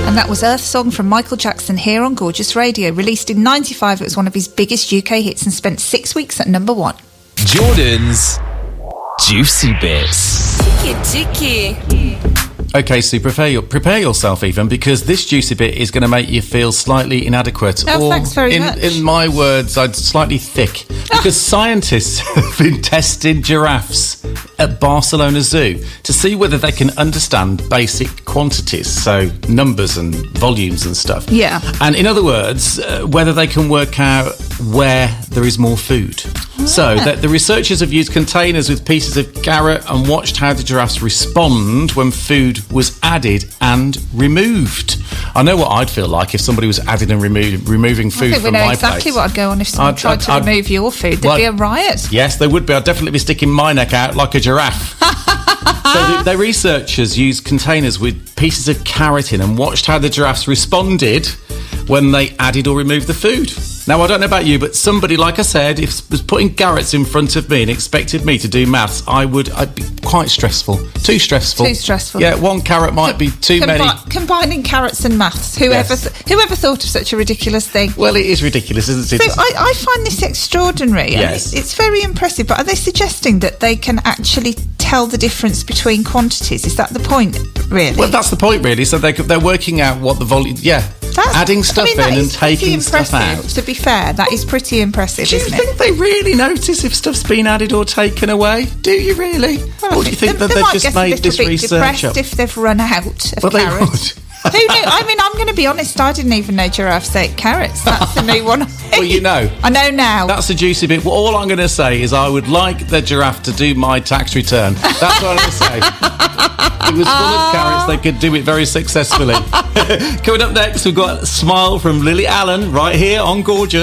And that was Earth Song from Michael Jackson here on Gorgeous Radio. Released in 95, it was one of his biggest UK hits and spent 6 weeks at number 1. Jordan's Juicy Bits. Tiki. Okay, so prepare yourself, even, because this juicy bit is going to make you feel slightly inadequate. Oh, thanks very much. In my words, I'd slightly thick. Because scientists have been testing giraffes at Barcelona Zoo to see whether they can understand basic quantities, so numbers and volumes and stuff. Yeah. And in other words, whether they can work out where there is more food. So the researchers have used containers with pieces of carrot and watched how the giraffes respond when food was added and removed. I know what I'd feel like if somebody was adding and removing food from my plate. I think we know exactly what I'd go on if someone tried to remove your food. There'd be a riot. Yes, there would be. I'd definitely be sticking my neck out like a giraffe. So the researchers used containers with pieces of carrot in and watched how the giraffes responded when they added or removed the food. Now, I don't know about you, but somebody, like I said, if was putting carrots in front of me and expected me to do maths, I'd be quite stressful. Too stressful. Too stressful. Yeah, one carrot might be too many. Combining carrots and maths. Whoever thought of such a ridiculous thing? Well, it is ridiculous, isn't it? So I find this extraordinary. Yes. It's very impressive, but are they suggesting that they can actually tell the difference between quantities? Is that the point, really? Well, that's the point, really. So they're working out what the volume... Yeah, adding stuff in and taking stuff out. To be fair, that is pretty impressive, isn't it? Do you think they really notice if stuff's been added or taken away? Do you really? Well, or do you think that they've just made this research up? If they've run out of Well, they carrots. would. Who knew? I mean, I'm going to be honest, I didn't even know giraffes ate carrots. That's the new one. Well, you know. I know now. That's the juicy bit. Well, all I'm going to say is I would like the giraffe to do my tax return. That's what I'm going to say. It was full of carrots. They could do it very successfully. Coming up next, we've got a smile from Lily Allen right here on Gorgeous.